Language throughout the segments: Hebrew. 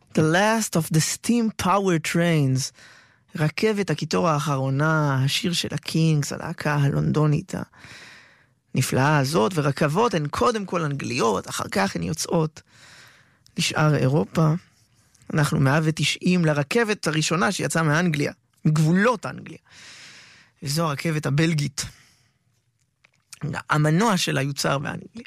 The last of the steam power trains. רכבת הקיטור האחרונה, השיר של הקינגס, הלהקה הלונדונית הנפלאה הזאת, ורכבות הן קודם כל אנגליות, אחר כך הן יוצאות לשאר אירופה. אנחנו 190 לרכבת הראשונה שיצאה מאנגליה, מגבולות אנגליה. וזו הרכבת הבלגית. המנוע שלה יוצר באנגליה.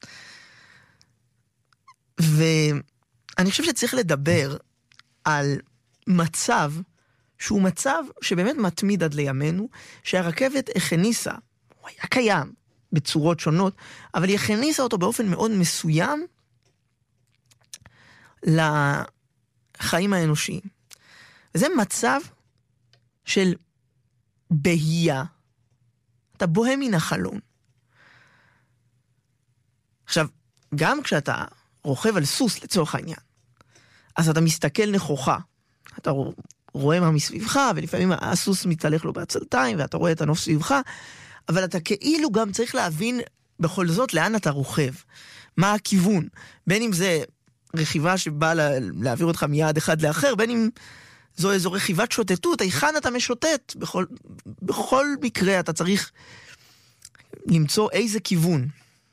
ואני חושב שצריך לדבר על מצב שהוא מצב שבאמת מתמיד עד לימינו, שהרכבת הכניסה, הוא היה קיים בצורות שונות, אבל היא הכניסה אותו באופן מאוד מסוים לחיים האנושיים. וזה מצב של בהייה. אתה בוהה מן החלום. עכשיו, גם כשאתה רוכב על סוס לצורך העניין, אז אתה מסתכל נכוחה. אתה רואה מה מסביבך, ולפעמים הסוס מתהלך לו בעצלתיים, ואתה רואה את הנוף סביבך, אבל אתה כאילו גם צריך להבין בכל זאת לאן אתה רוכב. מה הכיוון? בין אם זה רכיבה שבאה להעביר אותך מיעד אחד לאחר, בין אם זו איזו רכיבת שוטטות, היכן אתה משוטט. בכל מקרה אתה צריך למצוא איזה כיוון.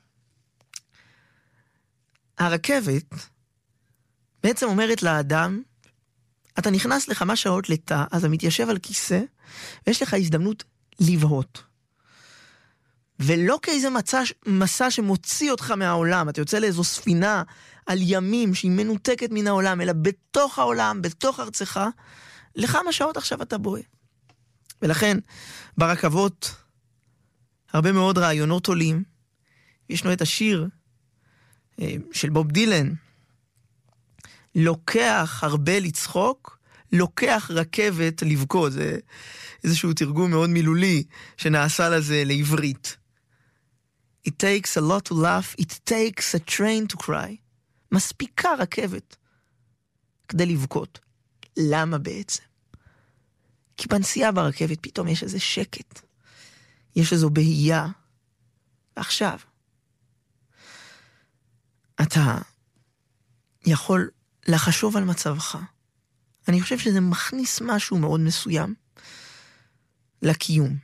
הרכבת בעצם אומרת לאדם, אתה נכנס לכמה שעות לתא, אז אתה מתיישב על כיסא, ויש לך הזדמנות לבהות. ולא כאיזה מסע שמוציא אותך מהעולם, אתה יוצא לאיזו ספינה על ימים שהיא מנותקת מן העולם, אלא בתוך העולם, בתוך ארצך, לכמה שעות עכשיו אתה בוהה. ולכן, ברכבות, הרבה מאוד רעיונות עולים. ישנו את השיר של בוב דילן, לוקח הרבה לצחוק, לוקח רכבת לבכות. זה איזשהו תרגום מאוד מילולי שנעשה לזה לעברית. It takes a lot to laugh, it takes a train to cry. מספיקה רכבת כדי לבכות. למה בעצם? כי בנסיעה ברכבת פתאום יש איזה שקט. יש איזו בהייה. ועכשיו, אתה יכול לחשוב על מצבך. אני חושב שזה מכניס משהו מאוד מסוים לקיום.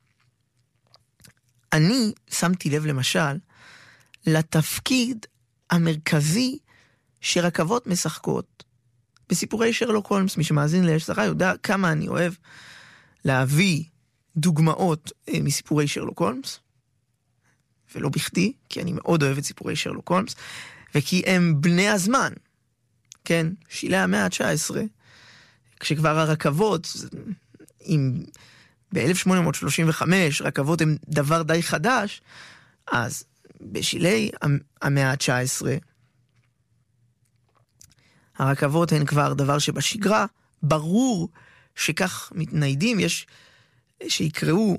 אני שמתי לב למשל לתפקיד המרכזי שרכבות משחקות בסיפורי שרלוק הולמס. מי שמאזין להשזרה יודע כמה אני אוהב להביא דוגמאות מסיפורי שרלוק הולמס, ולא בכדי, כי אני מאוד אוהב את סיפורי שרלוק הולמס, וכי הם בני הזמן. כן, שילי המאה ה-19, כשכבר הרכבות, אם ב-1835 רכבות הם דבר די חדש, אז בשילי המאה ה-19, הרכבות הן כבר דבר שבשגרה, ברור שכך מתניידים, יש שיקראו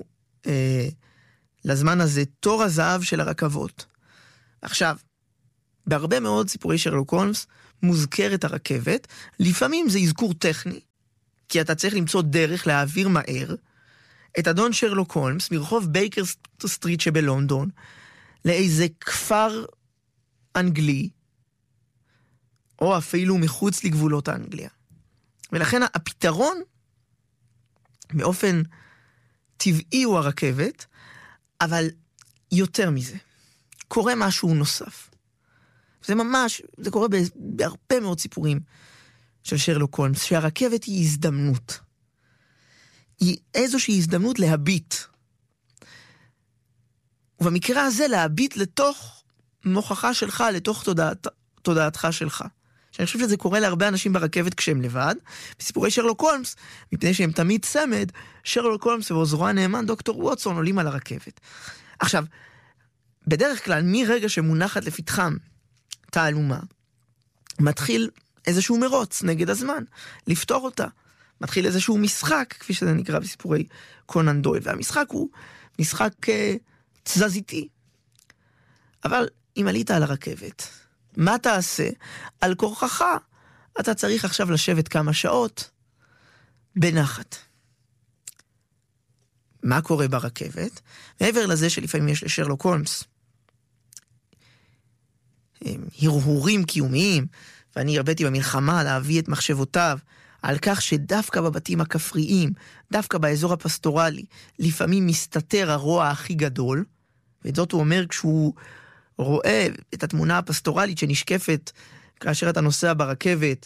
לזמן הזה תור הזהב של הרכבות. עכשיו, בהרבה מאוד סיפורי שרלוק הולמס, מוזכרת הרכבת, לפעמים זה אזכור טכני, כי אתה צריך למצוא דרך להעביר מהר את אדון שרלוק הולמס מרחוב בייקר סטריט שבלונדון לאיזה כפר אנגלי, או אפילו מחוץ לגבולות האנגליה. ולכן הפתרון באופן טבעי הוא הרכבת, אבל יותר מזה, קורה משהו נוסף. זה ממש, זה קורה בהרבה מאוד סיפורים של שרלוק הולמס, שהרכבת היא הזדמנות. היא איזושהי הזדמנות להביט. ובמקרה הזה להביט לתוך מוכחה שלך, לתוך תודעתך שלך. שאני חושב שזה קורה להרבה אנשים ברכבת כשהם לבד. בסיפורי שרלוק הולמס, מפני שהם תמיד צמד, שרלוק הולמס ועוזרו הנאמן דוקטור ווטסון עולים על הרכבת. עכשיו, בדרך כלל מרגע שמונחת לפתחם תעלומה, מתחיל איזשהו מרוץ נגד הזמן, לפתור אותה. מתחיל איזשהו משחק, כפי שזה נקרא בסיפורי קונן דויל, והמשחק הוא משחק תזזיתי. אבל אם עלית על הרכבת, מה תעשה? על כורחך, אתה צריך עכשיו לשבת כמה שעות בנחת. מה קורה ברכבת? מעבר לזה שלפעמים יש לשרלוק הולמס הרהורים קיומיים, ואני הרביתי במלחמה להביא את מחשבותיו על כך שדווקא בבתים הכפריים, דווקא באזור הפסטורלי, לפעמים מסתתר הרוע הכי גדול, ואת זאת הוא אומר כשהוא רואה את התמונה הפסטורלית שנשקפת כאשר אתה נוסע ברכבת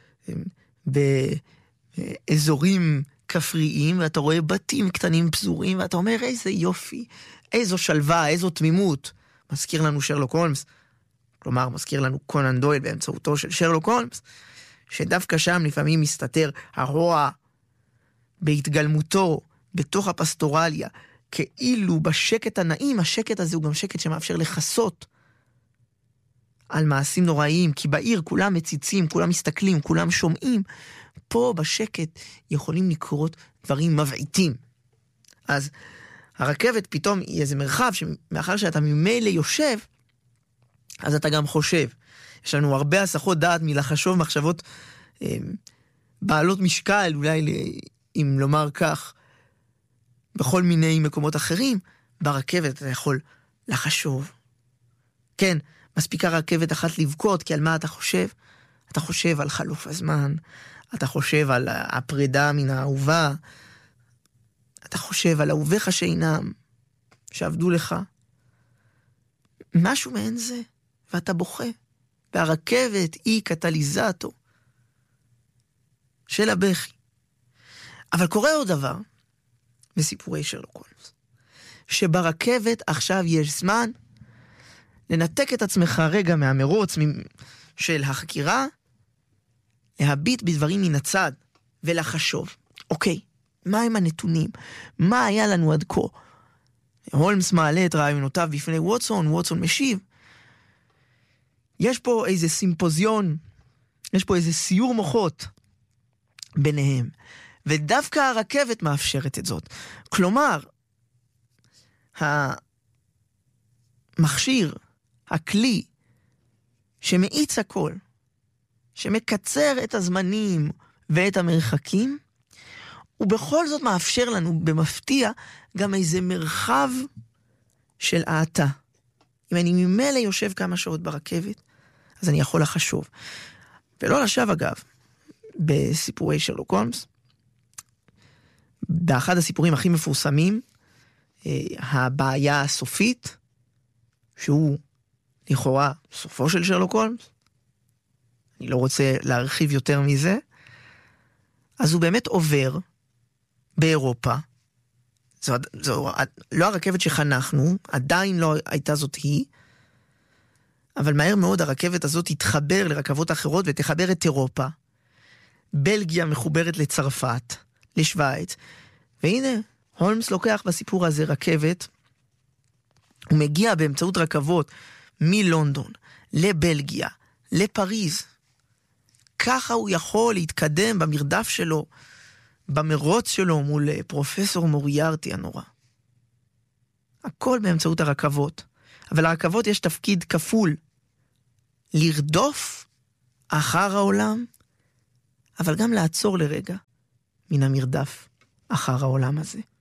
באזורים כפריים, ואתה רואה בתים קטנים פזורים, ואתה אומר איזה יופי, איזו שלווה, איזו תמימות. מזכיר לנו שרלוק הולמס, כלומר מזכיר לנו קונן דויל באמצעותו של שרלוק הולמס, שדווקא שם לפעמים מסתתר הרוע בהתגלמותו בתוך הפסטורליה, כאילו בשקט הנעים. השקט הזה הוא גם שקט שמאפשר לחסות על מעשים נוראיים, כי בעיר כולם מציצים, כולם מסתכלים, כולם שומעים. פה בשקט יכולים לקרות דברים מבעיתים. אז הרכבת פתאום היא איזה מרחב שמאחר שאתה ממילא יושב, אז אתה גם חושב. יש לנו הרבה הסחות דעת מלחשוב מחשבות בעלות משקל, אולי אם לומר כך, בכל מיני מקומות אחרים. ברכבת אתה יכול לחשוב. כן, מספיקה רכבת אחת לבכות, כי על מה אתה חושב? אתה חושב על חלוף הזמן, אתה חושב על הפרידה מן האהובה, אתה חושב על אהוביך שאינם, שעבדו לך. משהו מעין זה, ואתה בוכה. והרכבת היא קטליזטור של הבכי. אבל קורה עוד דבר בסיפורי שרלוק הולמס, שברכבת עכשיו יש זמן לנתק את עצמך רגע מהמרוץ של החקירה, להביט בדברים מן הצד ולחשוב, אוקיי, מה הם הנתונים? מה היה לנו עד כה? הולמס מעלה את רעיונותיו בפני ווטסון, ווטסון משיב. יש פה איזה סימפוזיון, יש פה איזה סיור מוחות ביניהם, ודווקא הרכבת מאפשרת את זאת. כלומר, המכשיר, הכלי, שמאיץ הכל, שמקצר את הזמנים ואת המרחקים, ובכל זאת מאפשר לנו במפתיע גם איזה מרחב של העתה. אם אני ממילא יושב כמה שעות ברכבת, אז אני יכול לחשוב. ולא לשווא אגב, בסיפורי שרלוק הולמס, באחד הסיפורים הכי מפורסמים, הבעיה הסופית, שהוא לכאורה סופו של שרלוק הולמס, אני לא רוצה להרחיב יותר מזה, אז הוא באמת עובר באירופה, זו לא הרכבת שחנכנו, עדיין לא הייתה זאת היא, אבל מהר מאוד הרכבת הזאת תתחבר לרכבות אחרות ותחבר את אירופה. בלגיה מחוברת לצרפת, לשוויץ, והנה, הולמס לוקח בסיפור הזה רכבת, הוא מגיע באמצעות רכבות מלונדון לבלגיה, לפריז. ככה הוא יכול להתקדם במרדף שלו, במרוץ שלו מול פרופסור מוריארטי הנורא. הכל באמצעות הרכבות. אבל לרכבות יש תפקיד כפול. לרדוף אחר העולם, אבל גם לעצור לרגע מן המרדף אחר העולם הזה.